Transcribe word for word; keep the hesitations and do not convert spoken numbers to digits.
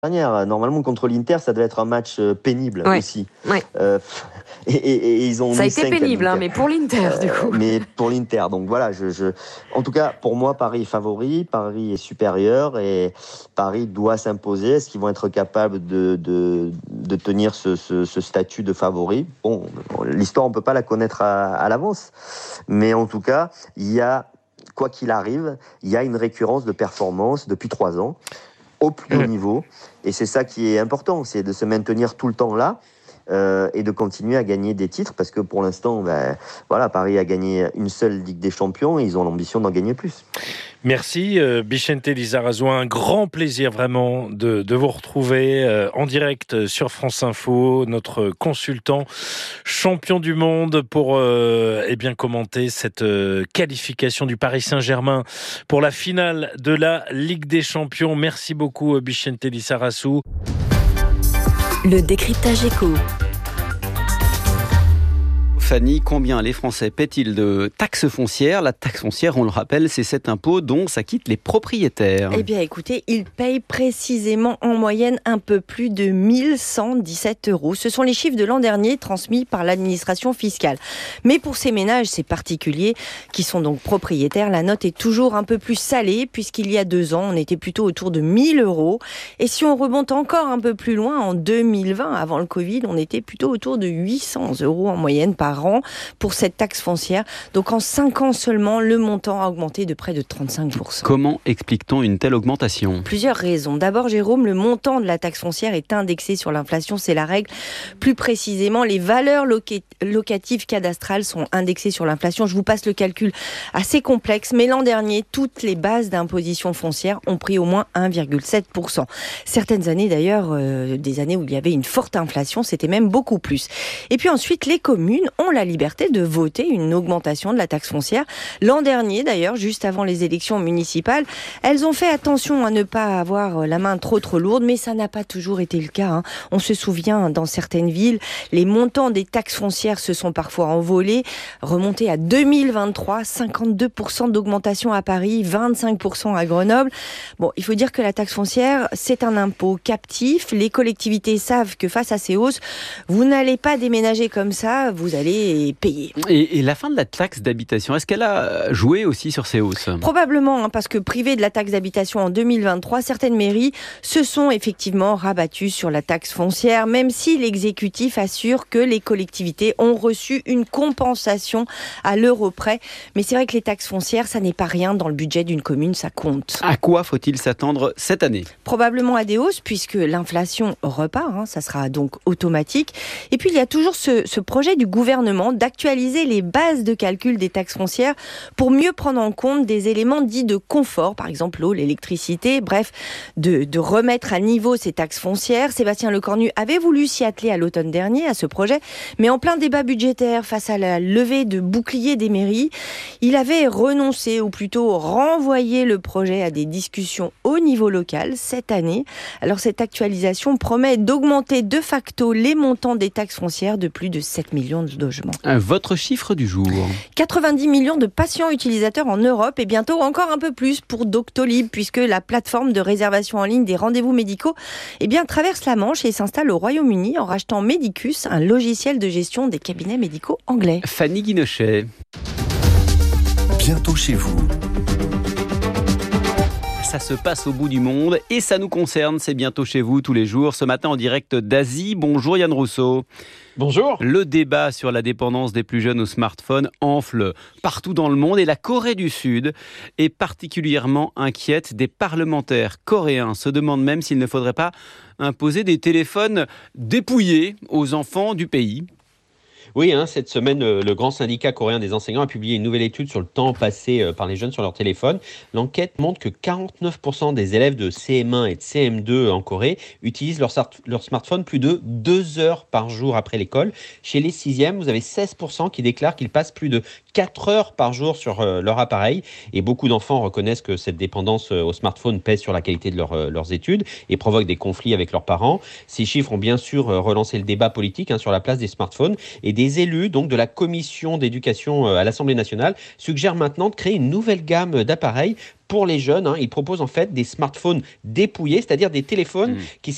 dernière. Normalement, contre l'Inter, ça devait être un match euh, pénible ouais. aussi. Ouais. Euh, et, et, et ils ont ça a mis été cinq pénible, hein, mais pour l'Inter, euh, du coup. Mais pour l'Inter, donc voilà. Je, je... En tout cas, pour moi, Paris est favori, Paris est supérieur et Paris doit s'imposer. Est-ce qu'ils vont être capables de, de, de tenir ce, ce, ce statut de favori? Bon, l'histoire, on ne peut pas la connaître à, à l'avance. Mais en tout cas, il y a, quoi qu'il arrive, il y a une récurrence de performance depuis trois ans. Au plus haut niveau, et c'est ça qui est important, c'est de se maintenir tout le temps là euh, et de continuer à gagner des titres, parce que pour l'instant, ben, voilà, Paris a gagné une seule Ligue des Champions et ils ont l'ambition d'en gagner plus. Merci euh, Bichente Lizarazu, un grand plaisir vraiment de, de vous retrouver euh, en direct sur France Info, notre consultant champion du monde pour euh, eh bien commenter cette euh, qualification du Paris Saint-Germain pour la finale de la Ligue des Champions. Merci beaucoup Bichente Lizarazu. Le décryptage éco. Fanny, combien les Français paient-ils de taxes foncières? La taxe foncière, on le rappelle, c'est cet impôt dont s'acquittent les propriétaires. Eh bien, écoutez, ils payent précisément en moyenne un peu plus de mille cent dix-sept euros. Ce sont les chiffres de l'an dernier transmis par l'administration fiscale. Mais pour ces ménages, ces particuliers qui sont donc propriétaires, la note est toujours un peu plus salée puisqu'il y a deux ans, on était plutôt autour de mille euros. Et si on remonte encore un peu plus loin, en deux mille vingt, avant le Covid, on était plutôt autour de huit cents euros en moyenne par an pour cette taxe foncière. Donc en cinq ans seulement, le montant a augmenté de près de trente-cinq pour cent. Comment explique-t-on une telle augmentation? Plusieurs raisons. D'abord, Jérôme, le montant de la taxe foncière est indexé sur l'inflation, c'est la règle. Plus précisément, les valeurs loca- locatives cadastrales sont indexées sur l'inflation. Je vous passe le calcul assez complexe, mais l'an dernier, toutes les bases d'imposition foncière ont pris au moins un virgule sept pour cent. Certaines années d'ailleurs, euh, des années où il y avait une forte inflation, c'était même beaucoup plus. Et puis ensuite, les communes ont la liberté de voter une augmentation de la taxe foncière. L'an dernier, d'ailleurs, juste avant les élections municipales, elles ont fait attention à ne pas avoir la main trop trop lourde, mais ça n'a pas toujours été le cas. Hein. On se souvient, dans certaines villes, les montants des taxes foncières se sont parfois envolés, remontés à deux mille vingt-trois, cinquante-deux pour cent d'augmentation à Paris, vingt-cinq pour cent à Grenoble. Bon, il faut dire que la taxe foncière, c'est un impôt captif. Les collectivités savent que face à ces hausses, vous n'allez pas déménager comme ça, vous allez payer. Et, et la fin de la taxe d'habitation, est-ce qu'elle a joué aussi sur ces hausses? Probablement, hein, parce que privées de la taxe d'habitation en deux mille vingt-trois, certaines mairies se sont effectivement rabattues sur la taxe foncière, même si l'exécutif assure que les collectivités ont reçu une compensation à l'euro près. Mais c'est vrai que les taxes foncières, ça n'est pas rien dans le budget d'une commune, ça compte. À quoi faut-il s'attendre cette année? Probablement à des hausses, puisque l'inflation repart, hein, ça sera donc automatique. Et puis il y a toujours ce, ce projet du gouvernement d'actualiser les bases de calcul des taxes foncières pour mieux prendre en compte des éléments dits de confort, par exemple l'eau, l'électricité, bref, de, de remettre à niveau ces taxes foncières. Sébastien Lecornu avait voulu s'y atteler à l'automne dernier, à ce projet, mais en plein débat budgétaire face à la levée de boucliers des mairies, il avait renoncé, ou plutôt renvoyé le projet à des discussions au niveau local cette année. Alors cette actualisation promet d'augmenter de facto les montants des taxes foncières de plus de sept millions de logements. Votre chiffre du jour? quatre-vingt-dix millions de patients utilisateurs en Europe et bientôt encore un peu plus pour Doctolib, puisque la plateforme de réservation en ligne des rendez-vous médicaux eh bien, traverse la Manche et s'installe au Royaume-Uni en rachetant Medicus, un logiciel de gestion des cabinets médicaux anglais. Fanny Guinochet. Bientôt chez vous. Ça se passe au bout du monde et ça nous concerne, c'est bientôt chez vous tous les jours. Ce matin en direct d'Asie. Bonjour Yann Rousseau. Bonjour. Le débat sur la dépendance des plus jeunes au smartphone enfle partout dans le monde et la Corée du Sud est particulièrement inquiète. Des parlementaires coréens se demandent même s'il ne faudrait pas imposer des téléphones dépouillés aux enfants du pays. Oui, hein, cette semaine, le grand syndicat coréen des enseignants a publié une nouvelle étude sur le temps passé par les jeunes sur leur téléphone. L'enquête montre que quarante-neuf pour cent des élèves de C M un et de C M deux en Corée utilisent leur, leur smartphone plus de deux heures par jour après l'école. Chez les sixièmes, vous avez seize pour cent qui déclarent qu'ils passent plus de quatre heures par jour sur euh, leur appareil. Et beaucoup d'enfants reconnaissent que cette dépendance au smartphone pèse sur la qualité de leur, euh, leurs études et provoque des conflits avec leurs parents. Ces chiffres ont bien sûr euh, relancé le débat politique hein, sur la place des smartphones et des élus donc de la commission d'éducation à l'Assemblée nationale suggèrent maintenant de créer une nouvelle gamme d'appareils pour les jeunes. Hein. Ils proposent en fait des smartphones dépouillés, c'est-à-dire des téléphones mmh. qui